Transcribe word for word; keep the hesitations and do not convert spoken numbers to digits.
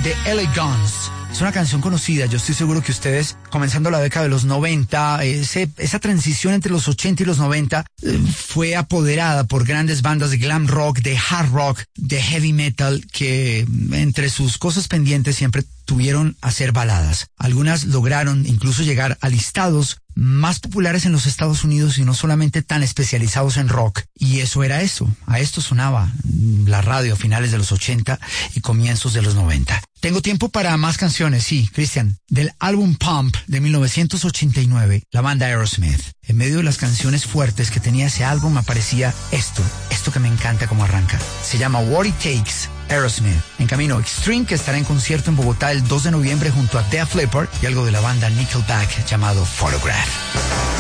de L A Guns. Es una canción conocida, yo estoy seguro que ustedes, comenzando la década de los noventa, ese, esa transición entre los ochenta y los noventa eh, fue apoderada por grandes bandas de glam rock, de hard rock, de heavy metal, que entre sus cosas pendientes siempre tuvieron hacer baladas. Algunas lograron incluso llegar a listados más populares en los Estados Unidos y no solamente tan especializados en rock. Y eso era eso. A esto sonaba la radio a finales de los ochenta y comienzos de los noventa. Tengo tiempo para más canciones, sí, Cristian. Del álbum Pump de mil novecientos ochenta y nueve, la banda Aerosmith. En medio de las canciones fuertes que tenía ese álbum aparecía esto, esto que me encanta como arranca. Se llama What It Takes, Aerosmith. En camino Extreme, que estará en concierto en Bogotá el dos de noviembre junto a Def Leppard, y algo de la banda Nickelback llamado Photograph.